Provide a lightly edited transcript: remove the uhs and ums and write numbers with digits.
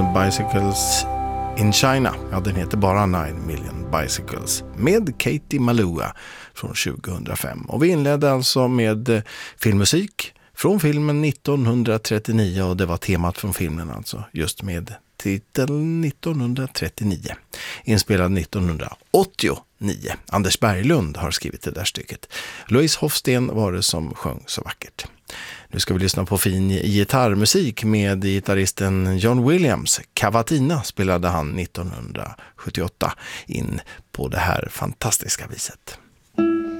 Bicycles in China. Ja, den heter bara 9 Million Bicycles med Katie Malua från 2005. Och vi inledde alltså med filmmusik från filmen 1939 och det var temat från filmen alltså just med titel 1939. Inspelad 1989. Anders Berglund har skrivit det där stycket. Louise Hofsten var det som sjöng så vackert. Nu ska vi lyssna på fin gitarrmusik med gitarristen John Williams. Cavatina spelade han 1978 in på det här fantastiska viset.